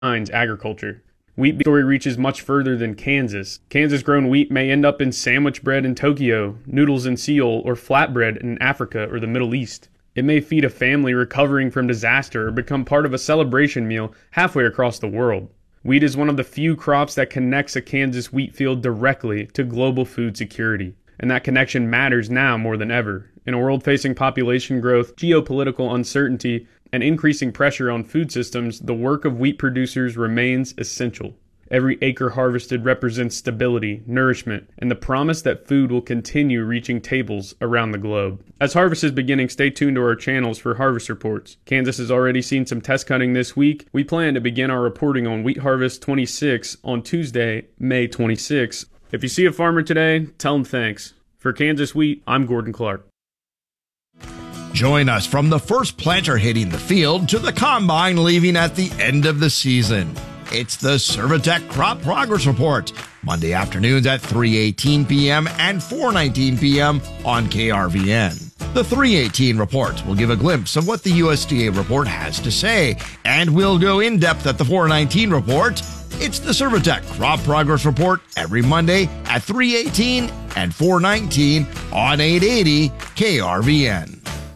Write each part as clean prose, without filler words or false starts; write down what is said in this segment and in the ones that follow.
agriculture. Wheat story reaches much further than Kansas. Kansas-grown wheat may end up in sandwich bread in Tokyo, noodles in Seoul, or flatbread in Africa or the Middle East. It may feed a family recovering from disaster or become part of a celebration meal halfway across the world. Wheat is one of the few crops that connects a Kansas wheat field directly to global food security. And that connection matters now more than ever. In a world facing population growth, geopolitical uncertainty, and increasing pressure on food systems, the work of wheat producers remains essential. Every acre harvested represents stability, nourishment, and the promise that food will continue reaching tables around the globe. As harvest is beginning, stay tuned to our channels for harvest reports. Kansas has already seen some test cutting this week. We plan to begin our reporting on Wheat Harvest 26 on Tuesday, May 26. If you see a farmer today, tell them thanks. For Kansas Wheat, I'm Gordon Clark. Join us from the first planter hitting the field to the combine leaving at the end of the season. It's the Servitech Crop Progress Report, Monday afternoons at 3:18 p.m. and 4:19 p.m. on KRVN. The 3:18 report will give a glimpse of what the USDA report has to say, and we'll go in depth at the 4:19 report. It's the Servitech Crop Progress Report every Monday at 3:18 and 4:19 on 880 KRVN.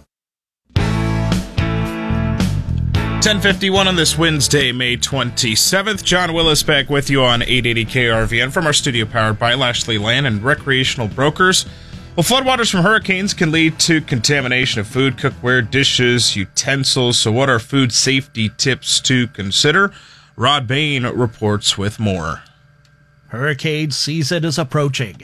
10:51 on this Wednesday, May 27th. John Willis back with you on 880 KRVN from our studio powered by Lashley Land and Recreational Brokers. Well, floodwaters from hurricanes can lead to contamination of food, cookware, dishes, utensils. So what are food safety tips to consider? Rod Bain reports with more. Hurricane season is approaching.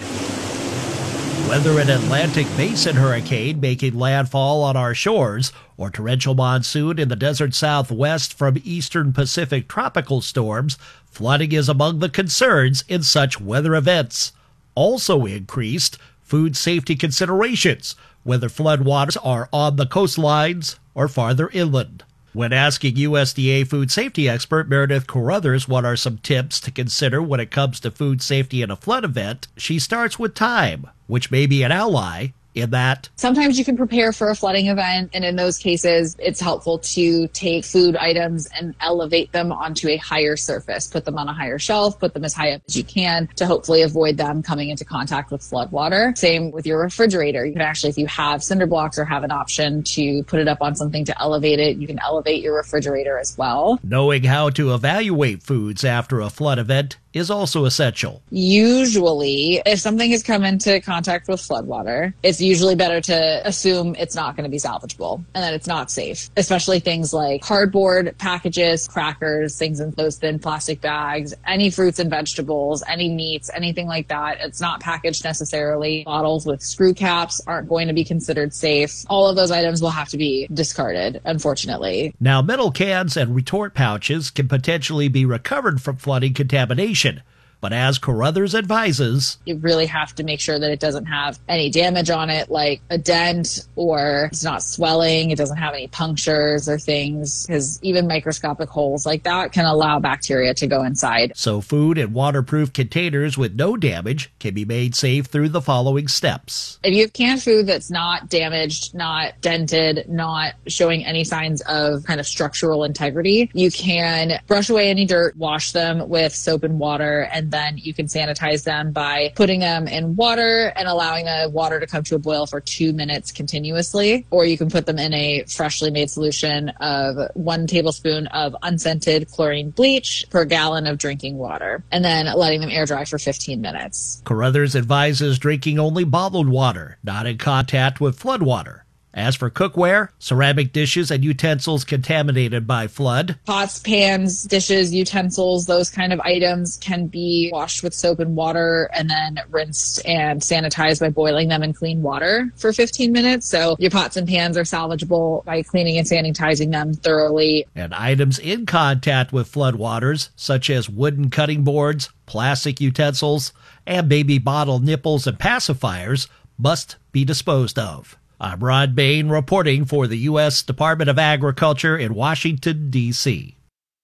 Whether an Atlantic Basin hurricane making landfall on our shores or torrential monsoon in the desert southwest from eastern Pacific tropical storms, flooding is among the concerns in such weather events. Also increased food safety considerations, whether floodwaters are on the coastlines or farther inland. When asking USDA food safety expert Meredith Carruthers what are some tips to consider when it comes to food safety in a flood event, she starts with time, which may be an ally in that sometimes you can prepare for a flooding event, and in those cases it's helpful to take food items and elevate them onto a higher surface, put them on a higher shelf, put them as high up as you can to hopefully avoid them coming into contact with flood water. Same with your refrigerator. You can actually, if you have cinder blocks or have an option to put it up on something to elevate it, you can elevate your refrigerator as well. Knowing how to evaluate foods after a flood event is also essential. Usually, if something has come into contact with floodwater, it's usually better to assume it's not going to be salvageable and that it's not safe, especially things like cardboard packages, crackers, things in those thin plastic bags, any fruits and vegetables, any meats, anything like that. It's not packaged necessarily. Bottles with screw caps aren't going to be considered safe. All of those items will have to be discarded, unfortunately. Now, metal cans and retort pouches can potentially be recovered from flooding contamination. But as Carruthers advises, you really have to make sure that it doesn't have any damage on it, like a dent, or it's not swelling, it doesn't have any punctures or things, because even microscopic holes like that can allow bacteria to go inside. So food in waterproof containers with no damage can be made safe through the following steps. If you have canned food that's not damaged, not dented, not showing any signs of kind of structural integrity, you can brush away any dirt, wash them with soap and water, and then you can sanitize them by putting them in water and allowing the water to come to a boil for 2 minutes continuously. Or you can put them in a freshly made solution of 1 tablespoon of unscented chlorine bleach per gallon of drinking water, and then letting them air dry for 15 minutes. Carruthers advises drinking only bottled water, not in contact with flood water. As for cookware, ceramic dishes and utensils contaminated by flood. Pots, pans, dishes, utensils, those kind of items can be washed with soap and water and then rinsed and sanitized by boiling them in clean water for 15 minutes. So your pots and pans are salvageable by cleaning and sanitizing them thoroughly. And items in contact with floodwaters, such as wooden cutting boards, plastic utensils, and baby bottle nipples and pacifiers, must be disposed of. I'm Rod Bain reporting for the U.S. Department of Agriculture in Washington, D.C.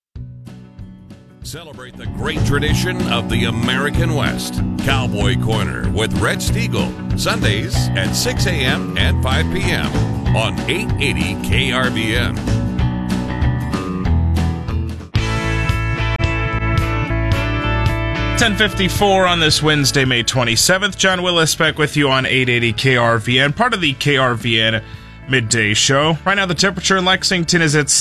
Celebrate the great tradition of the American West. Cowboy Corner with Red Stiegel, Sundays at 6 a.m. and 5 p.m. on 880 KRVN. 10:54 on this Wednesday, May 27th. John Willis back with you on 880 KRVN, part of the KRVN Midday Show. Right now, the temperature in Lexington is at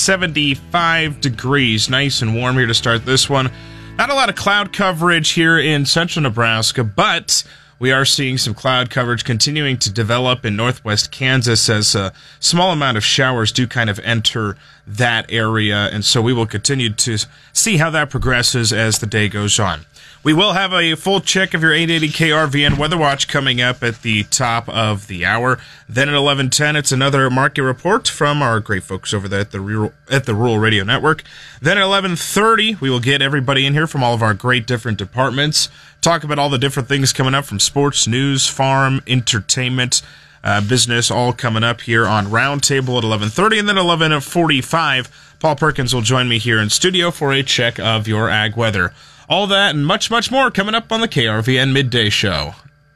75 degrees. Nice and warm here to start this one. Not a lot of cloud coverage here in central Nebraska, but we are seeing some cloud coverage continuing to develop in northwest Kansas as a small amount of showers do kind of enter that area, and so we will continue to see how that progresses as the day goes on. We will have a full check of your 880 KRVN Weather Watch coming up at the top of the hour. Then at 11:10, it's another market report from our great folks over there at the Rural Radio Network. Then at 11:30, we will get everybody in here from all of our great different departments, talk about all the different things coming up from sports, news, farm, entertainment, business, all coming up here on Roundtable at 11:30. And then 11:45, Paul Perkins will join me here in studio for a check of your ag weather. All that and much, much more coming up on the KRVN Midday Show.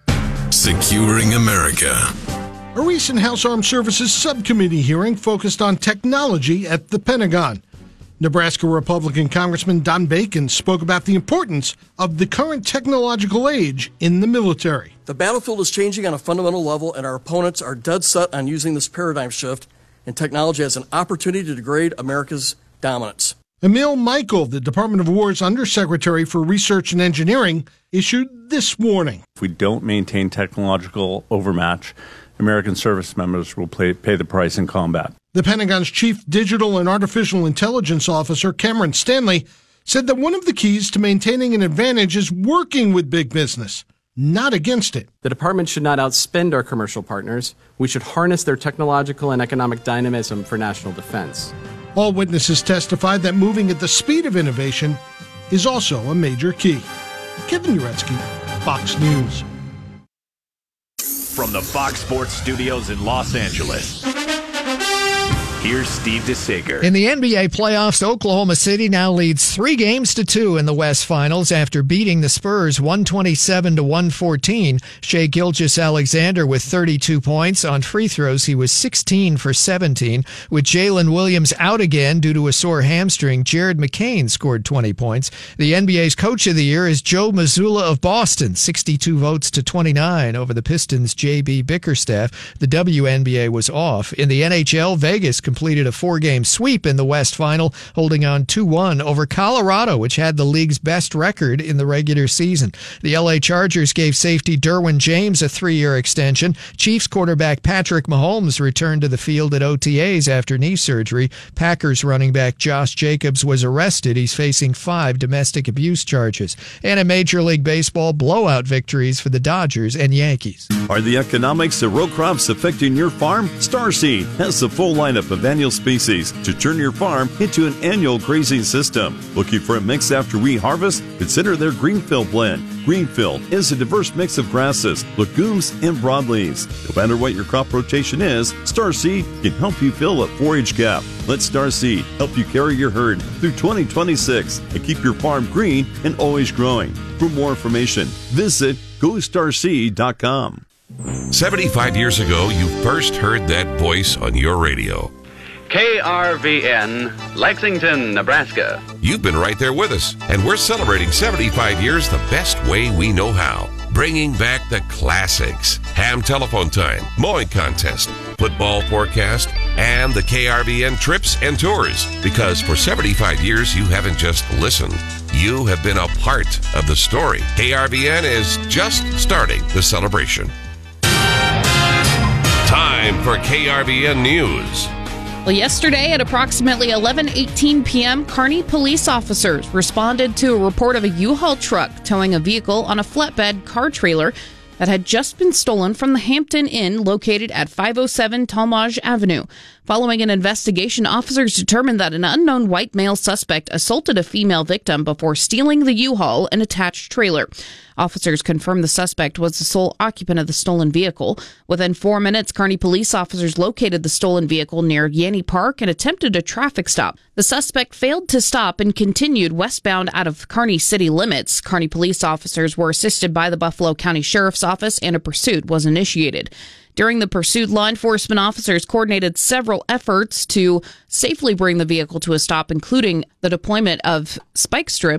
Securing America. A recent House Armed Services Subcommittee hearing focused on technology at the Pentagon. Nebraska Republican Congressman Don Bacon spoke about the importance of the current technological age in the military. The battlefield is changing on a fundamental level, and our opponents are dead set on using this paradigm shift in technology as an opportunity to degrade America's dominance. Emil Michael, the Department of War's Undersecretary for Research and Engineering, issued this warning. If we don't maintain technological overmatch, American service members will pay the price in combat. The Pentagon's Chief Digital and Artificial Intelligence Officer, Cameron Stanley, said that one of the keys to maintaining an advantage is working with big business, not against it. The department should not outspend our commercial partners. We should harness their technological and economic dynamism for national defense. All witnesses testified that moving at the speed of innovation is also a major key. Kevin Uretsky, Fox News. From the Fox Sports Studios in Los Angeles, here's Steve DeSager. In the NBA playoffs, Oklahoma City now leads 3-2 in the West Finals after beating the Spurs 127-114. Shai Gilgeous-Alexander with 32 points. On free throws, he was 16 for 17. With Jalen Williams out again due to a sore hamstring, Jared McCain scored 20 points. The NBA's Coach of the Year is Joe Mazzulla of Boston, 62 votes to 29 over the Pistons' J.B. Bickerstaff. The WNBA was off. In the NHL, Vegas completed a 4-game sweep in the West Final, holding on 2-1 over Colorado, which had the league's best record in the regular season. The LA Chargers gave safety Derwin James a 3-year extension. Chiefs quarterback Patrick Mahomes returned to the field at OTAs after knee surgery. Packers running back Josh Jacobs was arrested. He's facing 5 domestic abuse charges. And in Major League Baseball, blowout victories for the Dodgers and Yankees. Are the economics of row crops affecting your farm? Starseed has the full lineup of annual species to turn your farm into an annual grazing system. Looking for a mix after we harvest? Consider their Greenfield blend. Greenfield is a diverse mix of grasses, legumes, and broadleaves. No matter what your crop rotation is, Starseed can help you fill a forage gap. Let Starseed help you carry your herd through 2026 and keep your farm green and always growing. For more information, visit GoStarseed.com. 75 years ago, you first heard that voice on your radio. KRVN, Lexington, Nebraska. You've been right there with us, and we're celebrating 75 years the best way we know how. Bringing back the classics. Ham telephone time, mowing contest, football forecast, and the KRVN trips and tours. Because for 75 years, you haven't just listened. You have been a part of the story. KRVN is just starting the celebration. Time for KRVN News. Well, yesterday at approximately 11:18 p.m., Kearney police officers responded to a report of a U-Haul truck towing a vehicle on a flatbed car trailer that had just been stolen from the Hampton Inn located at 507 Talmadge Avenue. Following an investigation, officers determined that an unknown white male suspect assaulted a female victim before stealing the U-Haul and attached trailer. Officers confirmed the suspect was the sole occupant of the stolen vehicle. Within 4 minutes, Kearney police officers located the stolen vehicle near Yanni Park and attempted a traffic stop. The suspect failed to stop and continued westbound out of Kearney city limits. Kearney police officers were assisted by the Buffalo County Sheriff's Office, and a pursuit was initiated. During the pursuit, law enforcement officers coordinated several efforts to safely bring the vehicle to a stop, including the deployment of spike strips